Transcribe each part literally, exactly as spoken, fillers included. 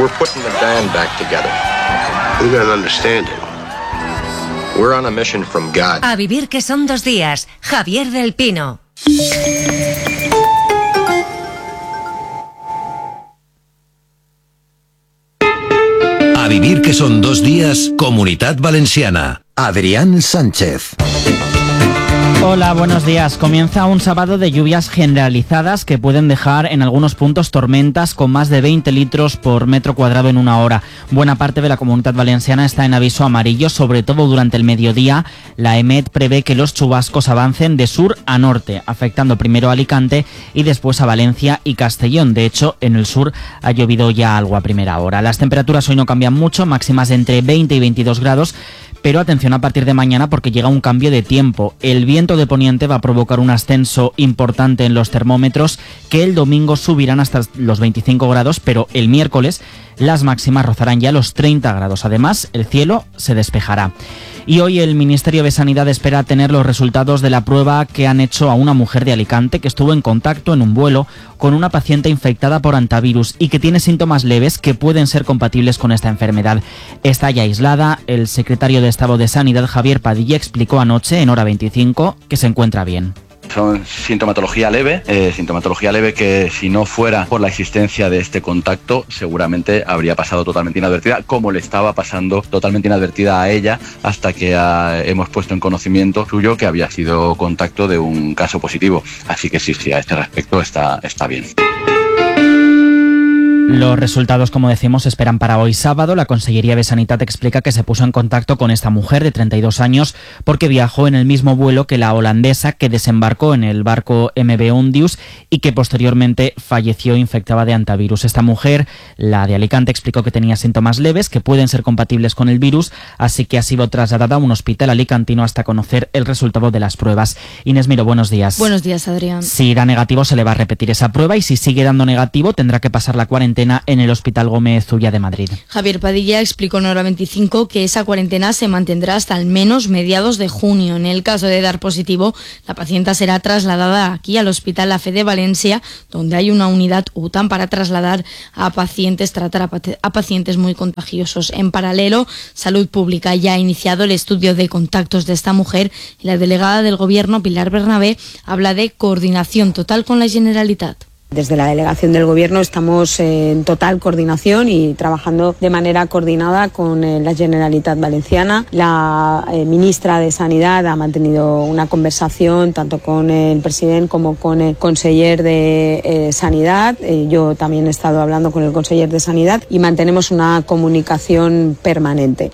We're putting the band back together. We got an understanding. We're on a mission from God. A vivir que son dos días. Javier del Pino. A vivir que son dos días, Comunitat Valenciana. Adrián Sánchez. Hola, buenos días. Comienza un sábado de lluvias generalizadas que pueden dejar en algunos puntos tormentas con más de veinte litros por metro cuadrado en una hora. Buena parte de la Comunitat Valenciana está en aviso amarillo, sobre todo durante el mediodía. La E M E T prevé que los chubascos avancen de sur a norte, afectando primero a Alicante y después a Valencia y Castellón. De hecho, en el sur ha llovido ya algo a primera hora. Las temperaturas hoy no cambian mucho, máximas de entre veinte y veintidós grados. Pero atención a partir de mañana porque llega un cambio de tiempo. El viento de poniente va a provocar un ascenso importante en los termómetros que el domingo subirán hasta los veinticinco grados, pero el miércoles las máximas rozarán ya los treinta grados. Además, el cielo se despejará. Y hoy el Ministerio de Sanidad espera tener los resultados de la prueba que han hecho a una mujer de Alicante que estuvo en contacto en un vuelo con una paciente infectada por hantavirus y que tiene síntomas leves que pueden ser compatibles con esta enfermedad. Está ya aislada. El secretario de Estado de Sanidad, Javier Padilla, explicó anoche en Hora veinticinco que se encuentra bien. Son sintomatología leve, eh, sintomatología leve que si no fuera por la existencia de este contacto seguramente habría pasado totalmente inadvertida, como le estaba pasando totalmente inadvertida a ella hasta que uh, hemos puesto en conocimiento suyo que había sido contacto de un caso positivo. Así que sí, sí, a este respecto está, está bien. Los resultados, como decimos, se esperan para hoy sábado. La Consellería de Sanidad explica que se puso en contacto con esta mujer de treinta y dos años porque viajó en el mismo vuelo que la holandesa que desembarcó en el barco M V Undius y que posteriormente falleció infectada de hantavirus. Esta mujer, la de Alicante, explicó que tenía síntomas leves que pueden ser compatibles con el virus, así que ha sido trasladada a un hospital alicantino hasta conocer el resultado de las pruebas. Inés Miro, buenos días. Buenos días, Adrián. Si da negativo se le va a repetir esa prueba y si sigue dando negativo tendrá que pasar la cuarentena en el Hospital Gómez Ulla de Madrid. Javier Padilla explicó en Hora veinticinco que esa cuarentena se mantendrá hasta al menos mediados de junio. En el caso de dar positivo, la paciente será trasladada aquí al Hospital La Fe de Valencia, donde hay una unidad U T A M para trasladar a pacientes, tratar a, a pacientes muy contagiosos. En paralelo, Salud Pública ya ha iniciado el estudio de contactos de esta mujer y la delegada del Gobierno, Pilar Bernabé, habla de coordinación total con la Generalitat. Desde la delegación del Gobierno estamos en total coordinación y trabajando de manera coordinada con la Generalitat Valenciana. La eh, ministra de Sanidad ha mantenido una conversación tanto con el presidente como con el conseller de eh, Sanidad. Eh, yo también he estado hablando con el conseller de Sanidad y mantenemos una comunicación permanente.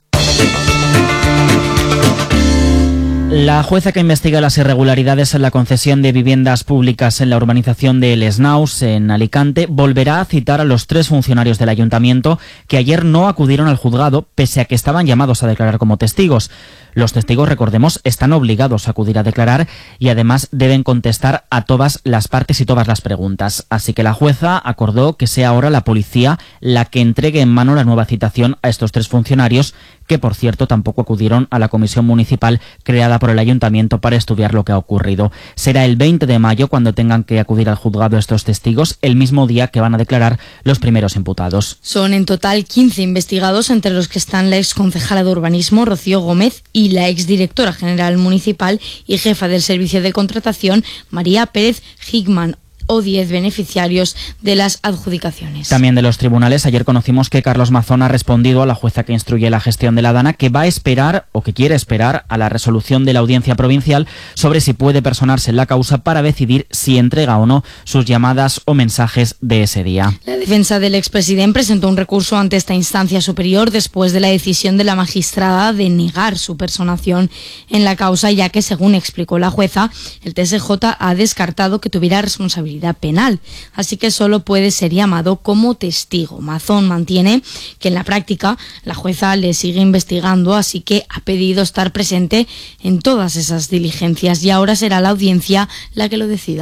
La jueza que investiga las irregularidades en la concesión de viviendas públicas en la urbanización de Les Naus, en Alicante, volverá a citar a los tres funcionarios del ayuntamiento que ayer no acudieron al juzgado, pese a que estaban llamados a declarar como testigos. Los testigos, recordemos, están obligados a acudir a declarar y además deben contestar a todas las partes y todas las preguntas. Así que la jueza acordó que sea ahora la policía la que entregue en mano la nueva citación a estos tres funcionarios, que por cierto tampoco acudieron a la comisión municipal creada por el ayuntamiento para estudiar lo que ha ocurrido. Será el veinte de mayo cuando tengan que acudir al juzgado estos testigos, el mismo día que van a declarar los primeros imputados. Son en total quince investigados, entre los que están la exconcejala de Urbanismo, Rocío Gómez, y la exdirectora general municipal y jefa del servicio de contratación, María Pérez Hickman, o diez beneficiarios de las adjudicaciones. También de los tribunales, ayer conocimos que Carlos Mazón ha respondido a la jueza que instruye la gestión de la Dana que va a esperar o que quiere esperar a la resolución de la audiencia provincial sobre si puede personarse en la causa para decidir si entrega o no sus llamadas o mensajes de ese día. La defensa del expresidente presentó un recurso ante esta instancia superior después de la decisión de la magistrada de negar su personación en la causa, ya que, según explicó la jueza, el T S J ha descartado que tuviera responsabilidad penal, así que solo puede ser llamado como testigo. Mazón mantiene que en la práctica la jueza le sigue investigando, así que ha pedido estar presente en todas esas diligencias y ahora será la audiencia la que lo decida.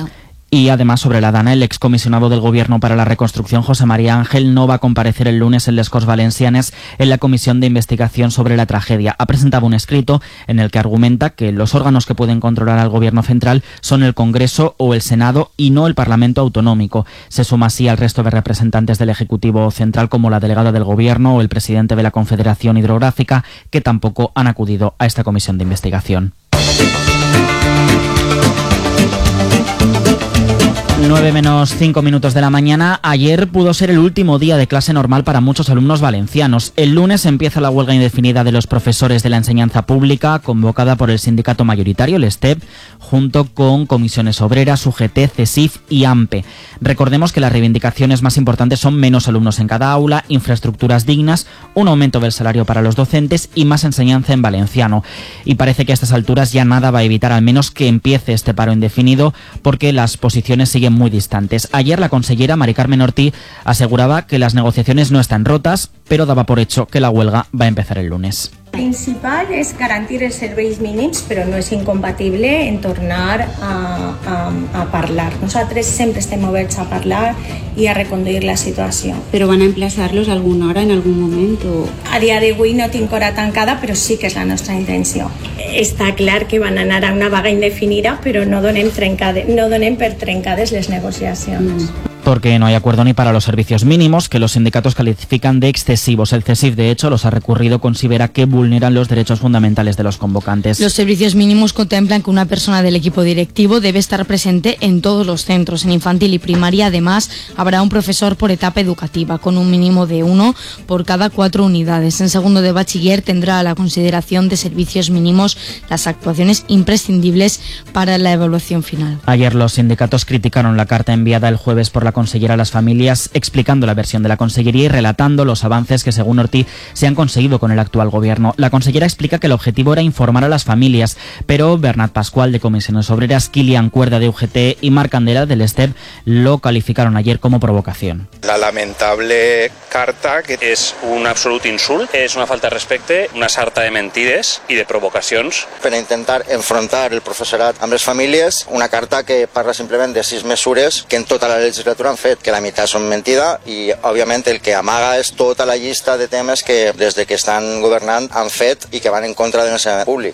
Y además, sobre la Dana, el excomisionado del Gobierno para la Reconstrucción, José María Ángel, no va a comparecer el lunes en les Corts Valencianes en la comisión de investigación sobre la tragedia. Ha presentado un escrito en el que argumenta que los órganos que pueden controlar al Gobierno central son el Congreso o el Senado y no el Parlamento autonómico. Se suma así al resto de representantes del Ejecutivo central, como la delegada del Gobierno o el presidente de la Confederación Hidrográfica, que tampoco han acudido a esta comisión de investigación. nueve menos cinco minutos de la mañana. Ayer pudo ser el último día de clase normal para muchos alumnos valencianos. El lunes empieza la huelga indefinida de los profesores de la enseñanza pública, convocada por el sindicato mayoritario, el S T E P, junto con comisiones obreras, U G T, CESIF y AMPE. Recordemos que las reivindicaciones más importantes son menos alumnos en cada aula, infraestructuras dignas, un aumento del salario para los docentes y más enseñanza en valenciano. Y parece que a estas alturas ya nada va a evitar al menos que empiece este paro indefinido, porque las posiciones siguen muy distantes. Ayer la consellera Mari Carmen Ortí aseguraba que las negociaciones no están rotas, pero daba por hecho que la huelga va a empezar el lunes. El principal és garantir els serveis mínims, però no és incompatible en tornar a, a, a parlar. Nosaltres sempre estem oberts a parlar i a reconduir la situació. ¿Pero van a emplazarlos alguna hora en algún momento? A dia d'avui no tinc hora tancada, però sí que és la nostra intenció. Està clar que van anar a una vaga indefinida, però no donem, trencade, no donem per trencades les negociacions. Mm. Porque no hay acuerdo ni para los servicios mínimos, que los sindicatos califican de excesivos. El CESIF, de hecho, los ha recurrido, considera que vulneran los derechos fundamentales de los convocantes. Los servicios mínimos contemplan que una persona del equipo directivo debe estar presente en todos los centros. En infantil y primaria, además, habrá un profesor por etapa educativa, con un mínimo de uno por cada cuatro unidades. En segundo de bachiller tendrá a la consideración de servicios mínimos las actuaciones imprescindibles para la evaluación final. Ayer los sindicatos criticaron la carta enviada el jueves por la consellera a las familias, explicando la versión de la consellería y relatando los avances que, según Ortí, se han conseguido con el actual gobierno. La consellera explica que el objetivo era informar a las familias, pero Bernat Pascual, de Comisiones Obreras, Kilian Cuerda, de U G T, y Marc Candela, del S T E P, lo calificaron ayer como provocación. La lamentable carta, que és un absolut insult, és una falta de respecte, una sarta de mentides i de provocacions. Per intentar enfrontar el professorat amb les famílies, una carta que parla simplement de sis mesures que en tota la legislatura han fet, que la meitat són mentida, i òbviament el que amaga és tota la llista de temes que des de que estan governant han fet i que van en contra del ensenyament públic.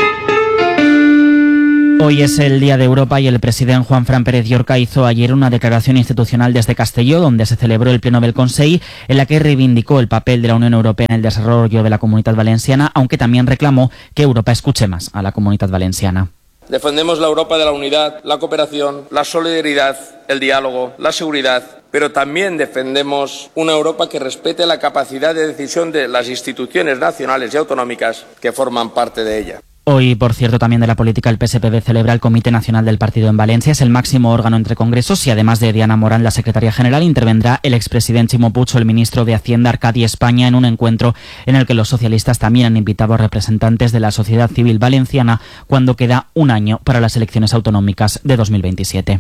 Hoy es el Día de Europa y el presidente Juan Fran Pérez Llorca hizo ayer una declaración institucional desde Castelló, donde se celebró el Pleno del Consell, en la que reivindicó el papel de la Unión Europea en el desarrollo de la Comunidad Valenciana, aunque también reclamó que Europa escuche más a la Comunidad Valenciana. Defendemos la Europa de la unidad, la cooperación, la solidaridad, el diálogo, la seguridad, pero también defendemos una Europa que respete la capacidad de decisión de las instituciones nacionales y autonómicas que forman parte de ella. Hoy, por cierto, también de la política, el P S P B celebra el Comité Nacional del Partido en Valencia. Es el máximo órgano entre congresos y, además de Diana Morán, la secretaria general, intervendrá el expresidente Ximo Puig o el ministro de Hacienda, Arcadi España, en un encuentro en el que los socialistas también han invitado a representantes de la sociedad civil valenciana cuando queda un año para las elecciones autonòmiques de dos mil veintisiete.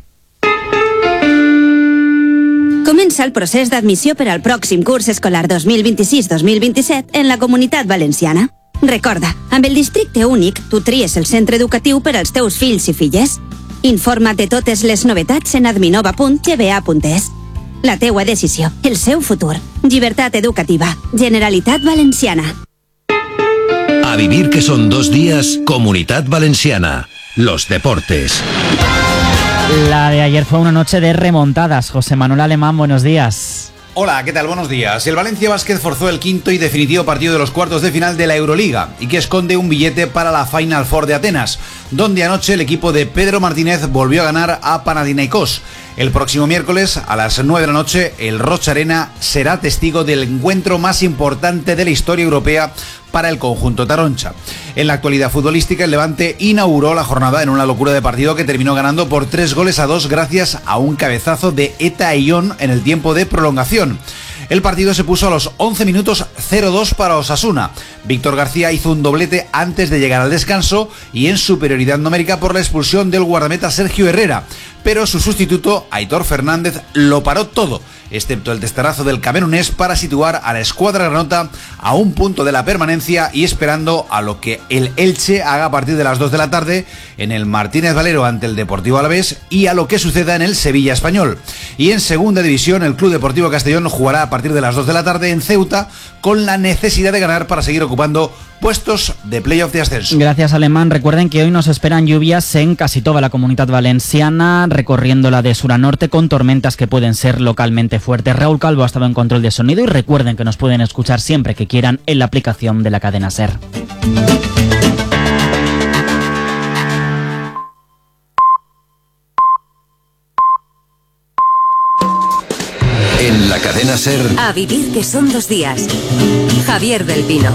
Comença el procés d'admissió per al pròxim curs escolar dos mil vint-i-sis dos mil vint-i-set en la Comunitat Valenciana. Recorda, amb el districte únic, tu tries el centre educatiu per als teus fills i filles. Informa't de totes les novetats en adminova punt g b a punt es. La teua decisió, el seu futur. Llibertat educativa. Generalitat Valenciana. A vivir que son dos días, Comunidad Valenciana. Los deportes. La de ayer fue una noche de remontadas. José Manuel Alemán, buenos días. Hola, ¿qué tal? Buenos días. El Valencia Basket forzó el quinto y definitivo partido de los cuartos de final de la Euroliga y que esconde un billete para la Final Four de Atenas, donde anoche el equipo de Pedro Martínez volvió a ganar a Panathinaikos. El próximo miércoles, a las nueve de la noche, el Rocha Arena será testigo del encuentro más importante de la historia europea para el conjunto taroncha. En la actualidad futbolística, el Levante inauguró la jornada en una locura de partido que terminó ganando por tres goles a dos gracias a un cabezazo de Eta Ayón en el tiempo de prolongación. El partido se puso a los once minutos cero dos para Osasuna. Víctor García hizo un doblete antes de llegar al descanso y en superioridad numérica por la expulsión del guardameta Sergio Herrera, pero su sustituto, Aitor Fernández, lo paró todo excepto el testarazo del camerunés para situar a la escuadra granota a un punto de la permanencia y esperando a lo que el Elche haga a partir de las dos de la tarde en el Martínez Valero ante el Deportivo Alavés y a lo que suceda en el Sevilla Español. Y en segunda división, el Club Deportivo Castellón jugará a partir de las dos de la tarde en Ceuta con la necesidad de ganar para seguir ocupando puestos de playoff de ascenso. Gracias, Alemán. Recuerden que hoy nos esperan lluvias en casi toda la Comunidad Valenciana, recorriéndola de sur a norte con tormentas que pueden ser localmente fuertes. Raúl Calvo ha estado en control de sonido y recuerden que nos pueden escuchar siempre que quieran en la aplicación de la cadena SER. En la cadena SER. A vivir que son dos días. Javier del Pino.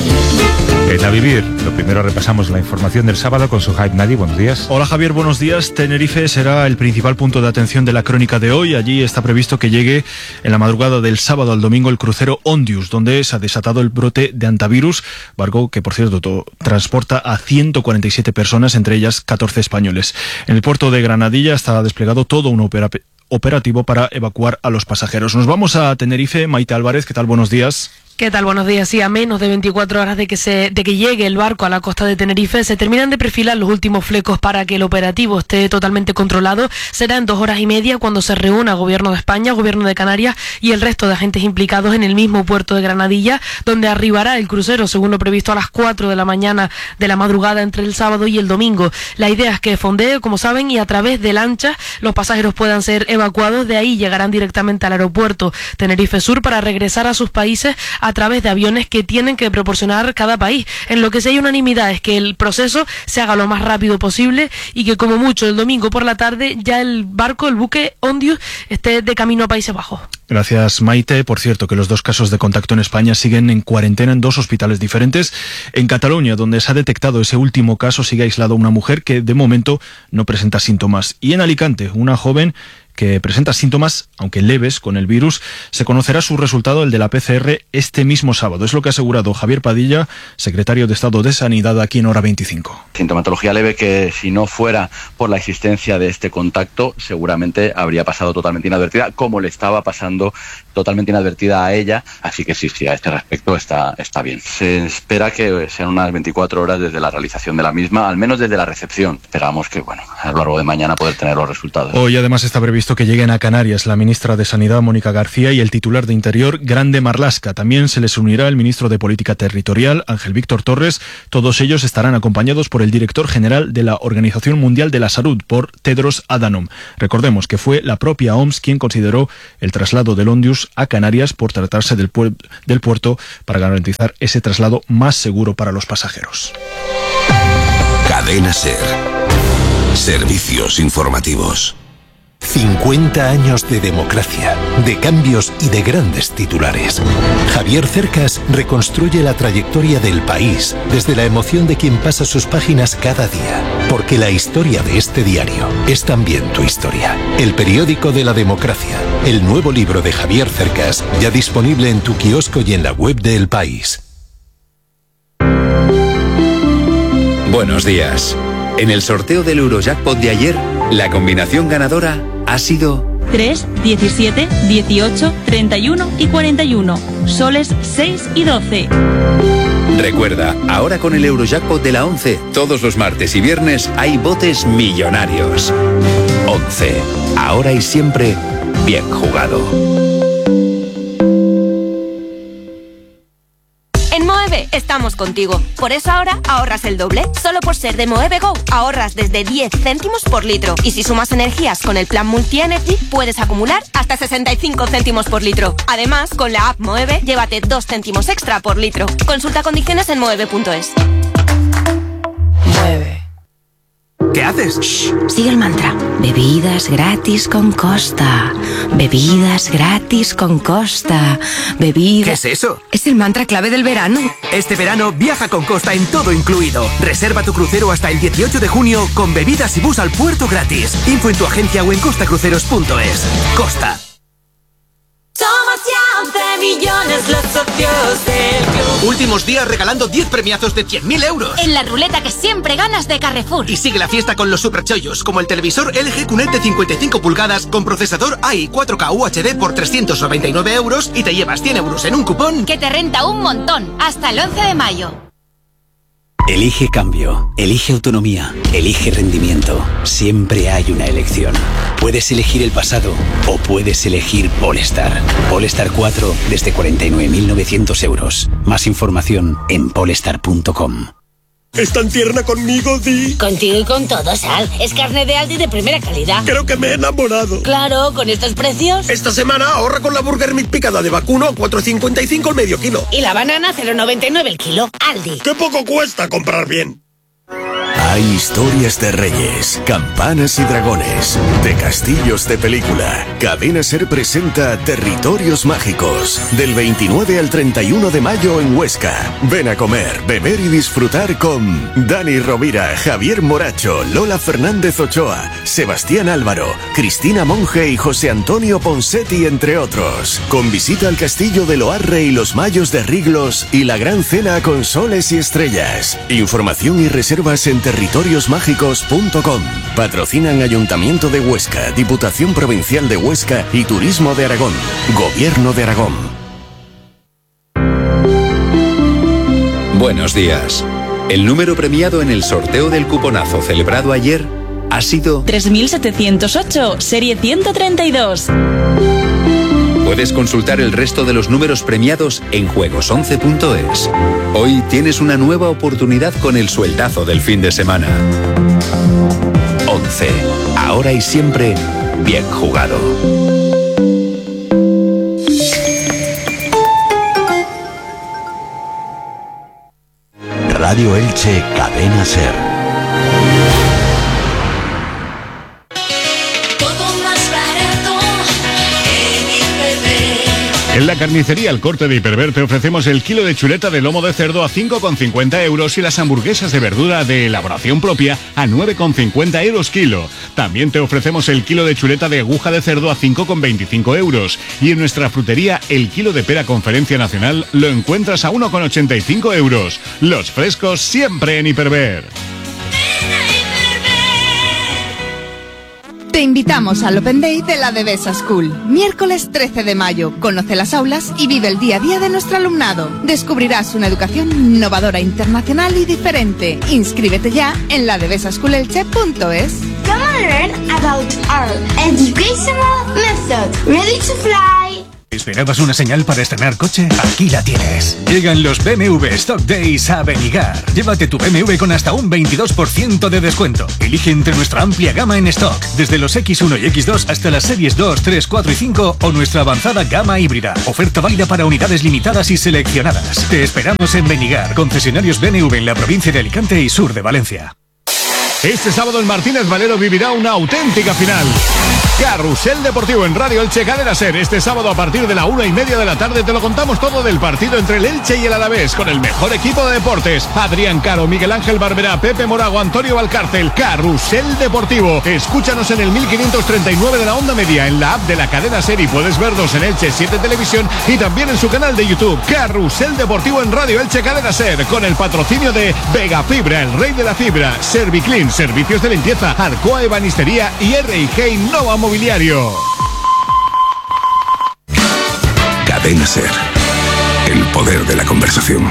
En A Vivir, lo primero repasamos la información del sábado con Suhaib Nadi. Buenos días. Hola Javier, buenos días. Tenerife será el principal punto de atención de la crónica de hoy. Allí está previsto que llegue en la madrugada del sábado al domingo el crucero Ondius, donde se ha desatado el brote de antivirus, barco que por cierto transporta a ciento cuarenta y siete personas, entre ellas catorce españoles. En el puerto de Granadilla está desplegado todo un operativo operativo para evacuar a los pasajeros. Nos vamos a Tenerife. Maite Álvarez, ¿qué tal? Buenos días. ¿Qué tal? Buenos días. Sí, a menos de veinticuatro horas de que se de que llegue el barco a la costa de Tenerife, se terminan de perfilar los últimos flecos para que el operativo esté totalmente controlado. Será en dos horas y media cuando se reúna Gobierno de España, Gobierno de Canarias y el resto de agentes implicados en el mismo puerto de Granadilla, donde arribará el crucero, según lo previsto, a las cuatro de la mañana de la madrugada entre el sábado y el domingo. La idea es que fondee, como saben, y a través de lanchas los pasajeros puedan ser evacuados. De ahí llegarán directamente al aeropuerto Tenerife Sur para regresar a sus países a través de aviones que tienen que proporcionar cada país. En lo que sí hay unanimidad es que el proceso se haga lo más rápido posible y que como mucho el domingo por la tarde ya el barco, el buque Ondius, esté de camino a Países Bajos. Gracias, Maite. Por cierto, que los dos casos de contacto en España siguen en cuarentena en dos hospitales diferentes. En Cataluña, donde se ha detectado ese último caso, sigue aislada una mujer que de momento no presenta síntomas. Y en Alicante, una joven que presenta síntomas, aunque leves, con el virus. Se conocerá su resultado, el de la P C R, este mismo sábado. Es lo que ha asegurado Javier Padilla, secretario de Estado de Sanidad, aquí en Hora veinticinco. Sintomatología leve que, si no fuera por la existencia de este contacto, seguramente habría pasado totalmente inadvertida, como le estaba pasando totalmente inadvertida a ella. Así que sí, sí, a este respecto está, está bien. Se espera que sean unas veinticuatro horas desde la realización de la misma, al menos desde la recepción. Esperamos que, bueno, a lo largo de mañana poder tener los resultados. Hoy además está previsto que lleguen a Canarias la ministra de Sanidad, Mónica García, y el titular de Interior, Grande Marlaska. También se les unirá el ministro de Política Territorial, Ángel Víctor Torres. Todos ellos estarán acompañados por el director general de la Organización Mundial de la Salud, por Tedros Adhanom. Recordemos que fue la propia O M S quien consideró el traslado del Ondius a Canarias por tratarse del, pu- del puerto para garantizar ese traslado más seguro para los pasajeros. Cadena SER. Servicios informativos. cincuenta años de democracia, de cambios y de grandes titulares. Javier Cercas reconstruye la trayectoria del país desde la emoción de quien pasa sus páginas cada día. Porque la historia de este diario es también tu historia. El periódico de la democracia. El nuevo libro de Javier Cercas, ya disponible en tu kiosco y en la web de El País. Buenos días. En el sorteo del Eurojackpot de ayer, la combinación ganadora ha sido tres, diecisiete, dieciocho, treinta y uno y cuarenta y uno. Soles seis y doce. Recuerda, ahora con el Eurojackpot de la once, todos los martes y viernes hay botes millonarios. once. Ahora y siempre, bien jugado. En Moeve estamos contigo. Por eso ahora ahorras el doble. Solo por ser de Moeve Go ahorras desde diez céntimos por litro. Y si sumas energías con el plan Multi Energy, puedes acumular hasta sesenta y cinco céntimos por litro. Además, con la app Moeve, llévate dos céntimos extra por litro. Consulta condiciones en moeve punto es. Moeve. ¿Qué haces? Shh, sigue el mantra. Bebidas gratis con Costa. Bebidas gratis con Costa. Bebidas... ¿Qué es eso? Es el mantra clave del verano. Este verano viaja con Costa en todo incluido. Reserva tu crucero hasta el dieciocho de junio con bebidas y bus al puerto gratis. Info en tu agencia o en costa cruceros punto es. Costa. Somos ya once millones. millones los socios del club. Últimos días regalando diez premiazos de cien mil euros. En la ruleta que siempre ganas de Carrefour. Y sigue la fiesta con los superchollos, como el televisor L G Q N E T de cincuenta y cinco pulgadas con procesador A I cuatro K U H D por trescientos noventa y nueve euros y te llevas cien euros en un cupón que te renta un montón. Hasta el once de mayo. Elige cambio, elige autonomía, elige rendimiento. Siempre hay una elección. Puedes elegir el pasado o puedes elegir Polestar. Polestar cuatro desde cuarenta y nueve mil novecientos euros. Más información en polestar punto com. ¿Es tan tierna conmigo, Di? Contigo y con todo, Sal. Es carne de Aldi de primera calidad. Creo que me he enamorado. Claro, con estos precios. Esta semana ahorra con la Burger Meat picada de vacuno a cuatro cincuenta y cinco el medio kilo. Y la banana cero noventa y nueve el kilo. Aldi. ¡Qué poco cuesta comprar bien! Hay historias de reyes, campanas y dragones, de castillos de película. Cadena Ser presenta Territorios Mágicos, del veintinueve al treinta y uno de mayo en Huesca. Ven a comer, beber y disfrutar con Dani Rovira, Javier Moracho, Lola Fernández Ochoa, Sebastián Álvaro, Cristina Monge y José Antonio Ponsetti, entre otros. Con visita al castillo de Loarre y los Mayos de Riglos y la gran cena con soles y estrellas. Información y reservas en territorios mágicos punto com. Patrocinan Ayuntamiento de Huesca, Diputación Provincial de Huesca y Turismo de Aragón. Gobierno de Aragón. Buenos días. El número premiado en el sorteo del cuponazo celebrado ayer ha sido tres mil setecientos ocho, serie ciento treinta y dos. Puedes consultar el resto de los números premiados en juegos once punto es. Hoy tienes una nueva oportunidad con el sueldazo del fin de semana. once. Ahora y siempre, bien jugado. Radio Elche, Cadena Ser. En la carnicería El Corte de Hiperver te ofrecemos el kilo de chuleta de lomo de cerdo a cinco con cincuenta euros y las hamburguesas de verdura de elaboración propia a nueve con cincuenta euros kilo. También te ofrecemos el kilo de chuleta de aguja de cerdo a cinco con veinticinco euros. Y en nuestra frutería el kilo de pera Conferencia Nacional lo encuentras a uno con ochenta y cinco euros. Los frescos siempre en Hiperver. Te invitamos al Open Day de la Devesa School. Miércoles trece de mayo. Conoce las aulas y vive el día a día de nuestro alumnado. Descubrirás una educación innovadora, internacional y diferente. Inscríbete ya en la devesa school elche punto es. Come and learn about our educational method. Ready to fly. ¿Esperabas una señal para estrenar coche? Aquí la tienes. Llegan los B M W Stock Days a Benigar. Llévate tu B M W con hasta un veintidós por ciento de descuento. Elige entre nuestra amplia gama en stock, desde los equis uno y equis dos hasta las series dos, tres, cuatro y cinco o nuestra avanzada gama híbrida. Oferta válida para unidades limitadas y seleccionadas. Te esperamos en Benigar, concesionarios B M W en la provincia de Alicante y sur de Valencia. Este sábado el Martínez Valero vivirá una auténtica final. Carrusel Deportivo en Radio Elche, Cadena Ser. Este sábado a partir de la una y media de la tarde te lo contamos todo del partido entre el Elche y el Alavés con el mejor equipo de deportes. Adrián Caro, Miguel Ángel Barberá, Pepe Morago, Antonio Valcárcel. Carrusel Deportivo. Escúchanos en el mil quinientos treinta y nueve de la onda media, en la app de la Cadena Ser y puedes vernos en Elche siete Televisión y también en su canal de YouTube. Carrusel Deportivo en Radio Elche, Cadena Ser, con el patrocinio de Vega Fibra, el rey de la fibra, Serviclean, servicios de limpieza, Arcoa Ebanistería y R y G Innova Mobiliario. Cadena Ser. El poder de la conversación.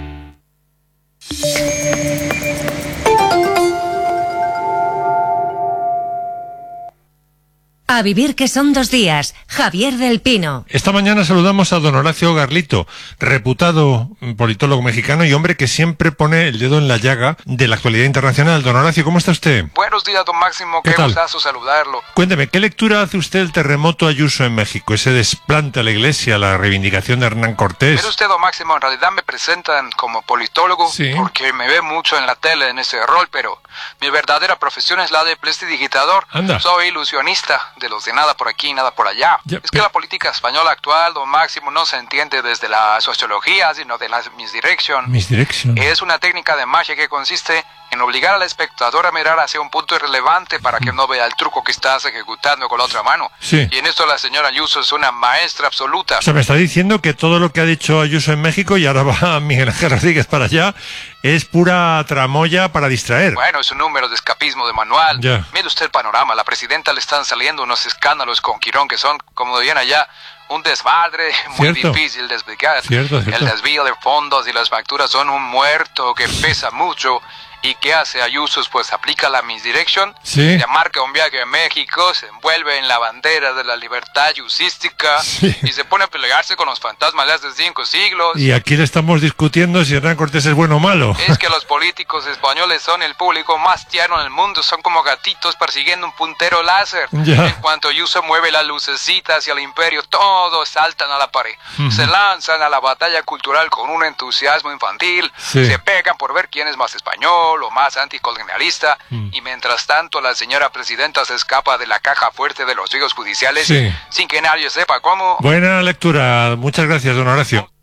A vivir que son dos días. Javier del Pino. Esta mañana saludamos a don Horacio Garlito, reputado politólogo mexicano y hombre que siempre pone el dedo en la llaga de la actualidad internacional. Don Horacio, ¿cómo está usted? Buenos días, don Máximo, qué, qué gustazo saludarlo. Cuénteme, ¿qué lectura hace usted del terremoto Ayuso en México? Ese desplante a la iglesia, la reivindicación de Hernán Cortés. Mire usted, don Máximo, en realidad me presentan como politólogo, sí, porque me ve mucho en la tele en ese rol, pero mi verdadera profesión es la de prestidigitador. Anda. Soy ilusionista de los de nada por aquí, nada por allá. Ya, es que la política española actual, don Máximo, no se entiende desde la sociología, sino de la misdirection. Misdirection. Es una técnica de magia que consiste en obligar al espectador a mirar hacia un punto irrelevante para que no vea el truco que estás ejecutando con la otra mano. Sí. Y en esto la señora Ayuso es una maestra absoluta. O sea, me está diciendo que todo lo que ha dicho Ayuso en México, y ahora va Miguel Ángel Rodríguez para allá, es pura tramoya para distraer. Bueno, es un número de escapismo de manual. Ya. Mire usted el panorama. A la presidenta le están saliendo unos escándalos con Quirón que son, como dirían allá, un desmadre muy Cierto. difícil de explicar. Cierto, cierto. El desvío de fondos y las facturas son un muerto que pesa mucho. ¿Y qué hace Ayuso? Pues aplica la misdirection, Sí. se marca un viaje a México, se envuelve en la bandera de la libertad yusística Sí. y se pone a pelearse con los fantasmas de hace cinco siglos. Y aquí le estamos discutiendo si Hernán Cortés es bueno o malo. Es que los políticos españoles son el público más tierno en el mundo, son como gatitos persiguiendo un puntero láser. Ya. En cuanto Ayuso mueve la lucecita hacia el imperio, todos saltan a la pared. Ujú. Se lanzan a la batalla cultural con un entusiasmo infantil, Sí. se pegan por ver quién es más español o más anticolonialista, Mm. y mientras tanto la señora presidenta se escapa de la caja fuerte de los ríos judiciales Sí. sin que nadie sepa cómo. Buena lectura. Muchas gracias, don Horacio.